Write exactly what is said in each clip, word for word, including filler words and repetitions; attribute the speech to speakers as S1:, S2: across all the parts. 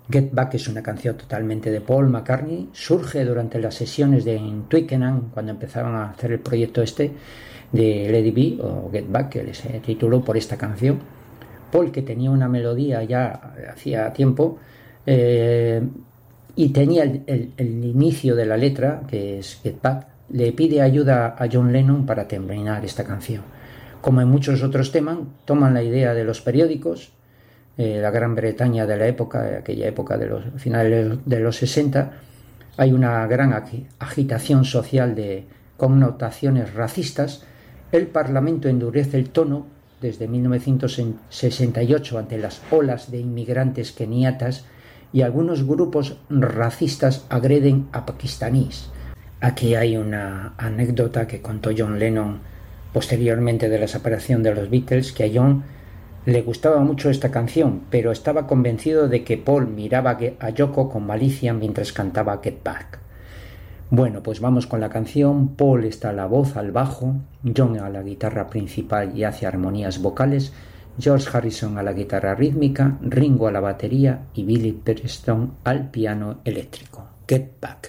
S1: Get Back es una canción totalmente de Paul McCartney, surge durante las sesiones de en Twickenham, cuando empezaron a hacer el proyecto este de Let It Be, o Get Back, que se tituló por esta canción. Paul, que tenía una melodía ya hacía tiempo, eh, y tenía el, el, el inicio de la letra, que es Get Back, le pide ayuda a John Lennon para terminar esta canción. Como en muchos otros temas, toman la idea de los periódicos, eh, la Gran Bretaña de la época, de aquella época de los finales de los sesenta, hay una gran agitación social de connotaciones racistas. El Parlamento endurece el tono desde mil novecientos sesenta y ocho ante las olas de inmigrantes keniatas, y algunos grupos racistas agreden a pakistaníes. Aquí hay una anécdota que contó John Lennon posteriormente de la separación de los Beatles, que a John le gustaba mucho esta canción, pero estaba convencido de que Paul miraba a Yoko con malicia mientras cantaba Get Back. Bueno, pues vamos con la canción. Paul está a la voz, al bajo, John a la guitarra principal y hace armonías vocales, George Harrison a la guitarra rítmica, Ringo a la batería y Billy Preston al piano eléctrico. Get Back.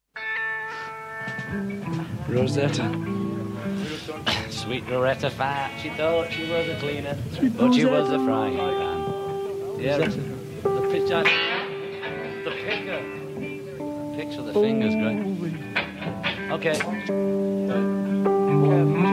S2: Rosetta. Sweet Loretta Fat, she thought she was a cleaner, but she was a frying pan. Yeah, the picture, the picker, picture the fingers, great. Okay.